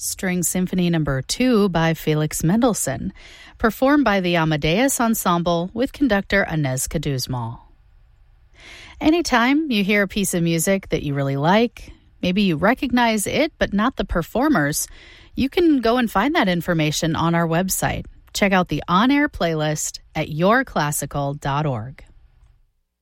String Symphony No. 2 by Felix Mendelssohn, performed by the Amadeus Ensemble with conductor Inez Caduzmal. Anytime you hear a piece of music that you really like, maybe you recognize it but not the performers, you can go and find that information on our website. Check out the on-air playlist at yourclassical.org.